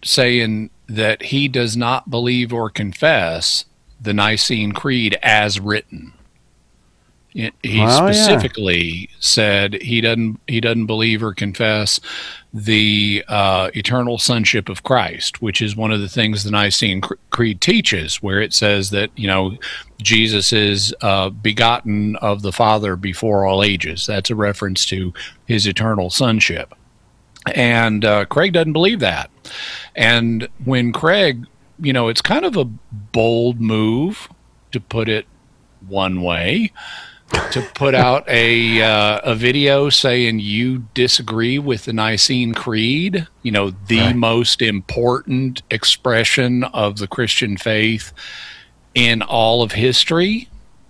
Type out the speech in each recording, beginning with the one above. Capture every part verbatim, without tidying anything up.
saying that he does not believe or confess the Nicene Creed as written. He well, specifically yeah. said he doesn't he doesn't believe or confess the uh, eternal sonship of Christ, which is one of the things the Nicene Creed teaches, where it says that, you know, Jesus is uh, begotten of the Father before all ages. That's a reference to his eternal sonship. And uh, Craig doesn't believe that. And when Craig, you know, it's kind of a bold move, to put it one way, to put out a uh, a video saying you disagree with the Nicene Creed, you know, the right. most important expression of the Christian faith in all of history.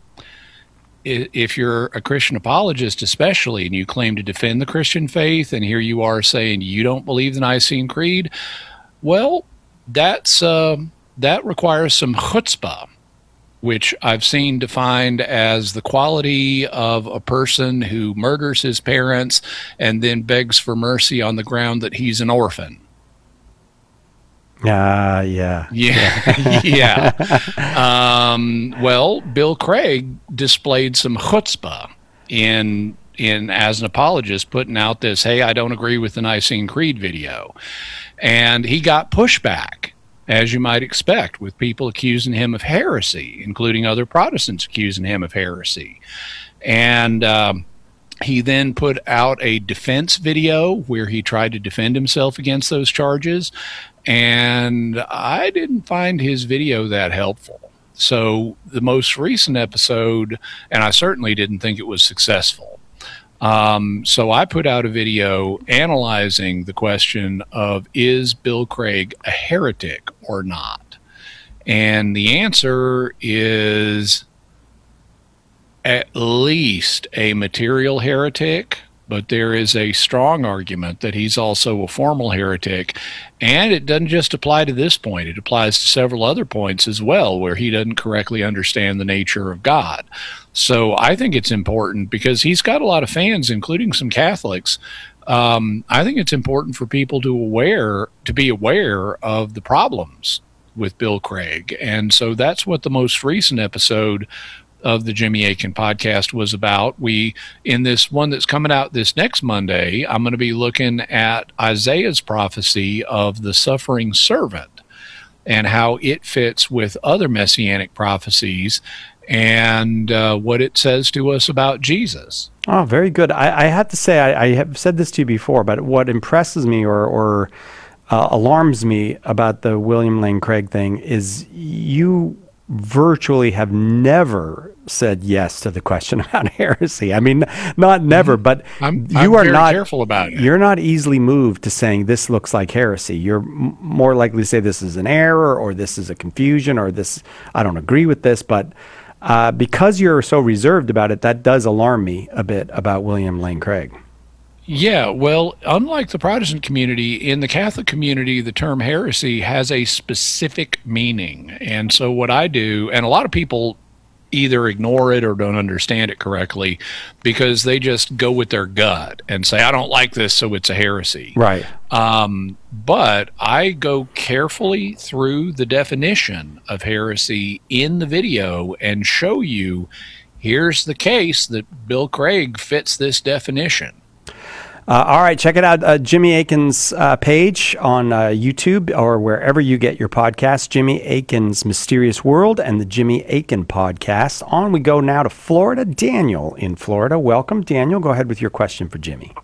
If you're a Christian apologist especially, and you claim to defend the Christian faith, and here you are saying you don't believe the Nicene Creed, well, that's uh, that requires some chutzpah, which I've seen defined as the quality of a person who murders his parents and then begs for mercy on the ground that he's an orphan. Ah, uh, yeah. Yeah. yeah. Um, well, Bill Craig displayed some chutzpah in, in, as an apologist, putting out this, hey, I don't agree with the Nicene Creed video. And he got pushback, as you might expect, with people accusing him of heresy, including other Protestants accusing him of heresy. And um, he then put out a defense video where he tried to defend himself against those charges. And I didn't find his video that helpful. So the most recent episode, and I certainly didn't think it was successful. Um, so I put out a video analyzing the question of, is Bill Craig a heretic or not? And the answer is at least a material heretic, but there is a strong argument that he's also a formal heretic. And it doesn't just apply to this point. It applies to several other points as well, where he doesn't correctly understand the nature of God. So I think it's important, because he's got a lot of fans, including some Catholics. Um, I think it's important for people to aware to be aware of the problems with Bill Craig. And so that's what the most recent episode of the Jimmy Akin podcast was about. We, in this one that's coming out this next Monday, I'm going to be looking at Isaiah's prophecy of the suffering servant and how it fits with other messianic prophecies and uh, what it says to us about Jesus. Oh, very good. I, I have to say, I, I have said this to you before, but what impresses me or, or uh, alarms me about the William Lane Craig thing is you virtually have never said yes to the question about heresy. I mean, not never, but I'm, you I'm are very not careful about it. You're not easily moved to saying this looks like heresy. You're m- more likely to say this is an error, or this is a confusion, or this, I don't agree with this. But uh, because you're so reserved about it, that does alarm me a bit about William Lane Craig. Yeah, well, unlike the Protestant community, in the Catholic community, the term heresy has a specific meaning. And so what I do, and a lot of people either ignore it or don't understand it correctly, because they just go with their gut and say, I don't like this, so it's a heresy. Right. Um, but I go carefully through the definition of heresy in the video and show you, here's the case that Bill Craig fits this definition. Uh, all right, check it out. Uh, Jimmy Akin's uh, page on uh, YouTube or wherever you get your podcasts, Jimmy Akin's Mysterious World and the Jimmy Akin Podcast. On we go now to Florida. Daniel in Florida. Welcome, Daniel. Go ahead with your question for Jimmy.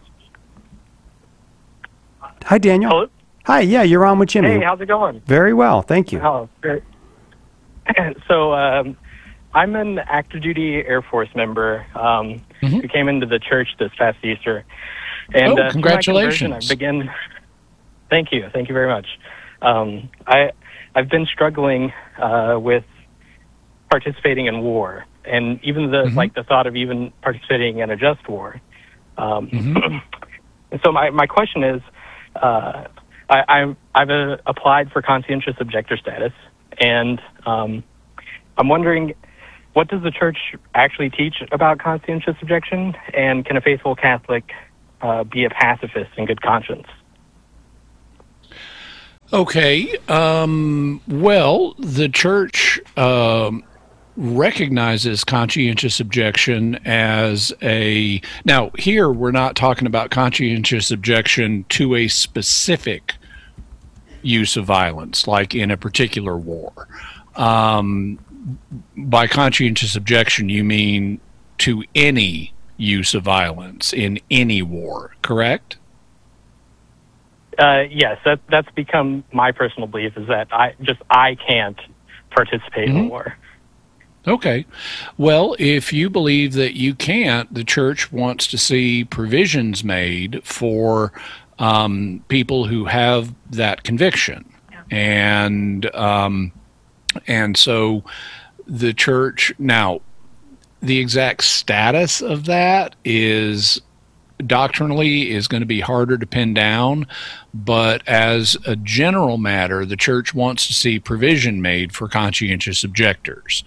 Hi, Daniel. Hello? Hi, yeah, you're on with Jimmy. Hey, how's it going? Very well, thank you. Oh, great. So, um, I'm an active duty Air Force member um, mm-hmm. who came into the church this past Easter. And, oh, uh, congratulations. I begin, thank you. Thank you very much. Um, I, I've been struggling uh, with participating in war, and even the mm-hmm. like the thought of even participating in a just war. Um, mm-hmm. And so my, my question is, uh, I, I'm, I've uh, applied for conscientious objector status, and um, I'm wondering, what does the church actually teach about conscientious objection, and can a faithful Catholic uh, be a pacifist in good conscience? Okay. Um, well, the church um, recognizes conscientious objection as a. Now, here we're not talking about conscientious objection to a specific use of violence, like in a particular war. Um, by conscientious objection, you mean to any use of violence in any war, correct? Uh, yes, that that's become my personal belief is that I just I can't participate Mm-hmm. in war. Okay. Well, if you believe that you can't, the church wants to see provisions made for um, people who have that conviction. And um, and so the church now, the exact status of that is doctrinally is going to be harder to pin down, but as a general matter, the church wants to see provision made for conscientious objectors.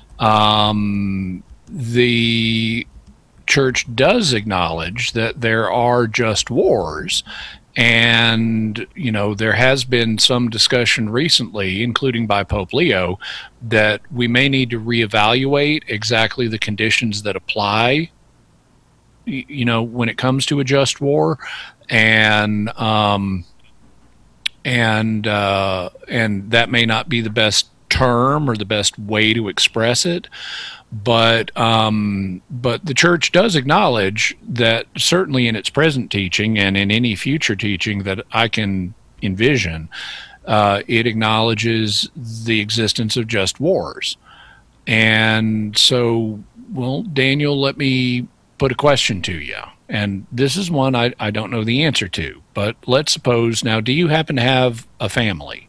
Um, the church does acknowledge that there are just wars. And, you know, there has been some discussion recently, including by Pope Leo, that we may need to reevaluate exactly the conditions that apply, you know, when it comes to a just war. And, um, and, uh, and that may not be the best term or the best way to express it. But um, but the church does acknowledge that certainly in its present teaching and in any future teaching that I can envision, uh, it acknowledges the existence of just wars. And so, well, Daniel, let me put a question to you. And this is one I, I don't know the answer to. But let's suppose, now, do you happen to have a family?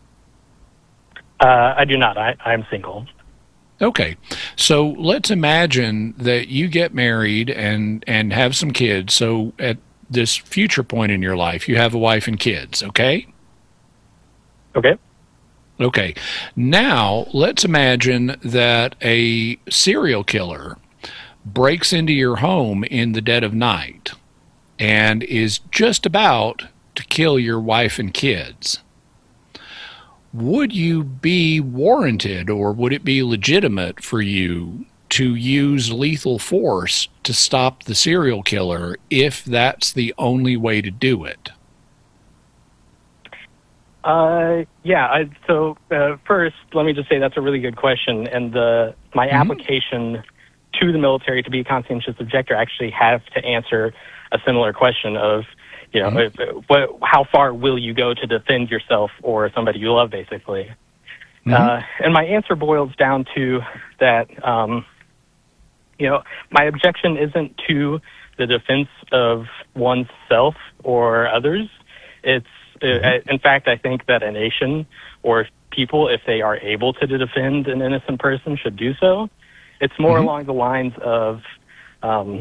Uh, I do not. I, I'm single. Okay, so let's imagine that you get married and and have some kids. So at this future point in your life, you have a wife and kids, okay? Okay. Okay. Now, let's imagine that a serial killer breaks into your home in the dead of night and is just about to kill your wife and kids. Would you be warranted or would it be legitimate for you to use lethal force to stop the serial killer if that's the only way to do it? Uh, yeah. I, so uh, first, let me just say that's a really good question, and the my mm-hmm. application to the military to be a conscientious objector actually have to answer a similar question of, you know, mm-hmm. if, what, how far will you go to defend yourself or somebody you love, basically? Mm-hmm. Uh, and my answer boils down to that, um, you know, my objection isn't to the defense of oneself or others. It's, mm-hmm. uh, in fact, I think that a nation or people, if they are able to defend an innocent person, should do so. It's more mm-hmm. along the lines of, um,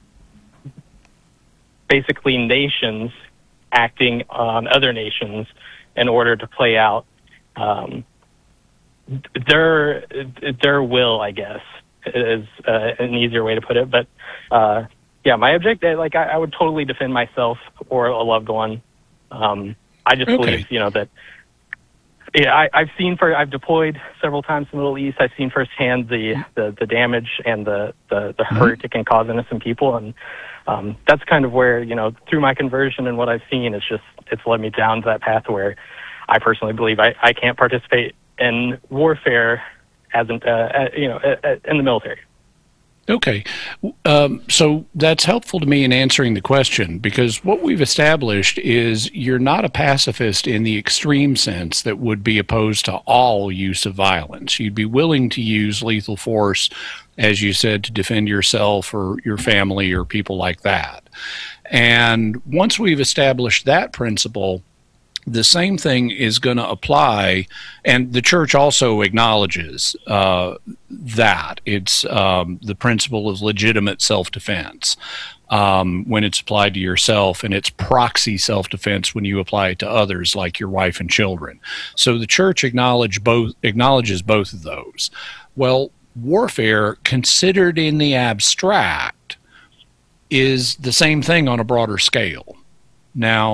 basically nations acting on other nations in order to play out um, their their will, I guess, is uh, an easier way to put it. But uh, yeah, my objective, like I, I would totally defend myself or a loved one. Um, I just okay. believe, you know, that yeah, I, I've seen for I've deployed several times in the Middle East. I've seen firsthand the the, the damage and the the, the hurt mm-hmm. it can cause innocent people, and um, that's kind of where, you know, through my conversion and what I've seen, it's just it's led me down to that path where I personally believe I, I can't participate in warfare as in, uh, you know in the military. Okay. Um, so that's helpful to me in answering the question, because what we've established is you're not a pacifist in the extreme sense that would be opposed to all use of violence. You'd be willing to use lethal force, as you said, to defend yourself or your family or people like that. And once we've established that principle, the same thing is going to apply, and the church also acknowledges uh, that. It's um, the principle of legitimate self-defense um, when it's applied to yourself, and it's proxy self-defense when you apply it to others, like your wife and children. So the church acknowledge both, acknowledges both of those. Well, warfare, considered in the abstract, is the same thing on a broader scale. Now,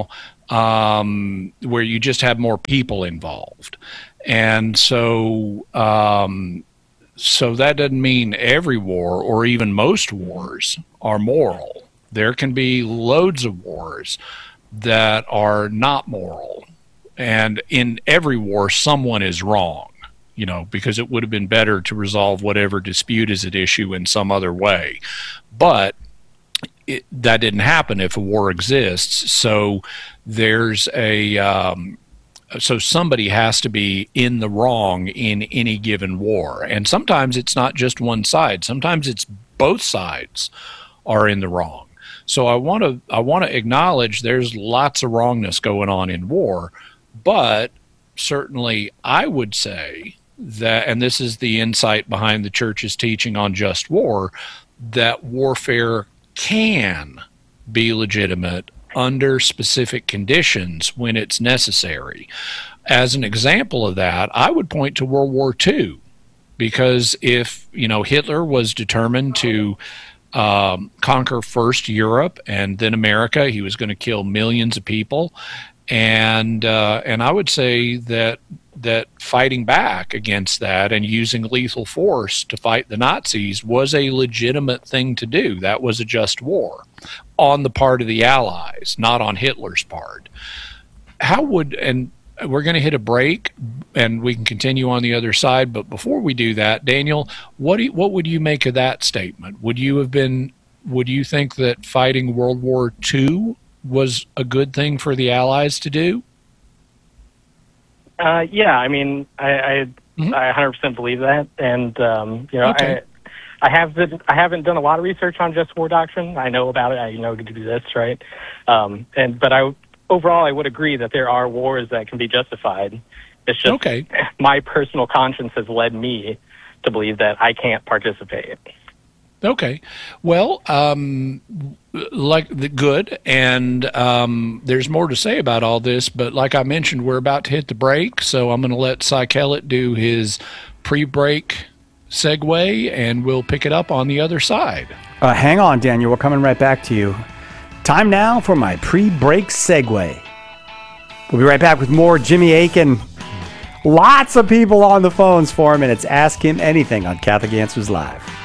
um, where you just have more people involved. And so, um, so that doesn't mean every war or even most wars are moral. There can be loads of wars that are not moral. And in every war, someone is wrong, you know, because it would have been better to resolve whatever dispute is at issue in some other way. But it, that didn't happen if a war exists. So there's a, um, so somebody has to be in the wrong in any given war. And sometimes it's not just one side. Sometimes it's both sides are in the wrong. So I want to, I want to acknowledge there's lots of wrongness going on in war, but certainly I would say that, and this is the insight behind the church's teaching on just war, that warfare can be legitimate under specific conditions when it's necessary. As an example of that, I would point to World War Two, because if, you know, Hitler was determined to um, conquer first Europe and then America, he was going to kill millions of people, and uh, and I would say that that fighting back against that and using lethal force to fight the Nazis was a legitimate thing to do. That was a just war on the part of the Allies, not on Hitler's part. How would, and we're going to hit a break and we can continue on the other side, but before we do that, Daniel, what do you, what would you make of that statement? Would you have been, would you think that fighting World War Two was a good thing for the Allies to do? Uh, yeah, I mean, I I, Mm-hmm. I one hundred percent believe that, and um, you know, Okay. I I have been, I haven't done a lot of research on just war doctrine. I know about it. I know it exists, right? Um, and but I overall I would agree that there are wars that can be justified. It's just Okay. my personal conscience has led me to believe that I can't participate. Okay. Well, um, like the good, and um, there's more to say about all this, but like I mentioned, we're about to hit the break, so I'm going to let Cy Kellett do his pre-break segue, and we'll pick it up on the other side. Uh, hang on, Daniel. We're coming right back to you. Time now for my pre-break segue. We'll be right back with more Jimmy Akin. Lots of people on the phones for him, and it's Ask Him Anything on Catholic Answers Live.